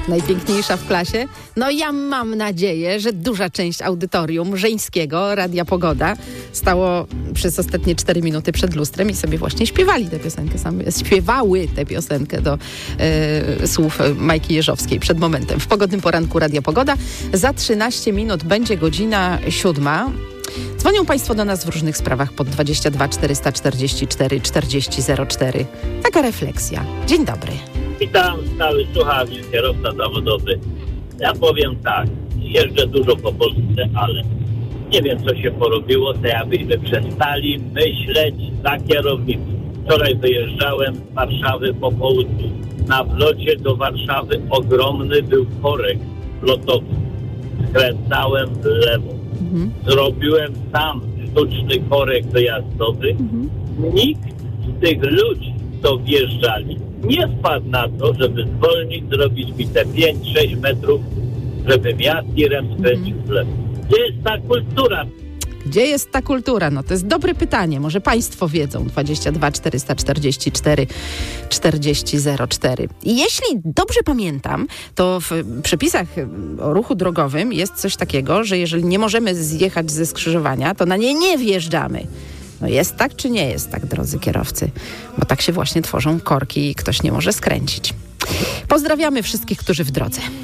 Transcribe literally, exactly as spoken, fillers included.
Najpiękniejsza w klasie? No ja mam nadzieję, że duża część audytorium żeńskiego Radia Pogoda stało przez ostatnie cztery minuty przed lustrem i sobie właśnie śpiewali tę piosenkę, same, śpiewały tę piosenkę do e, słów Majki Jeżowskiej przed momentem. W pogodnym poranku Radia Pogoda. Za trzynaście minut będzie godzina siódma. Dzwonią Państwo do nas w różnych sprawach pod dwadzieścia dwa czterysta czterdzieści cztery czterdzieści zero cztery. Taka refleksja. Dzień dobry. Witam, stały słuchacz, kierowca zawodowy. Ja powiem tak, jeżdżę dużo po Polsce, ale nie wiem, co się porobiło, to jakbyśmy przestali myśleć za kierownicą. Wczoraj wyjeżdżałem z Warszawy po południu. Na wlocie do Warszawy ogromny był korek lotowy. Skręcałem w lewo. Mhm. Zrobiłem sam sztuczny korek dojazdowy. Mhm. Nikt z tych ludzi, co wjeżdżali, nie wpadł na to, żeby zwolnić, zrobić mi te pięć sześć metrów, żebym ja tirem skręcił w lewo. Gdzie jest ta kultura? Gdzie jest ta kultura? No to jest dobre pytanie. Może Państwo wiedzą. dwadzieścia dwa czterysta czterdzieści cztery czterdzieści zero cztery. I jeśli dobrze pamiętam, to w przepisach o ruchu drogowym jest coś takiego, że jeżeli nie możemy zjechać ze skrzyżowania, to na nie nie wjeżdżamy. No jest tak, czy nie jest tak, drodzy kierowcy? Bo tak się właśnie tworzą korki i ktoś nie może skręcić. Pozdrawiamy wszystkich, którzy w drodze.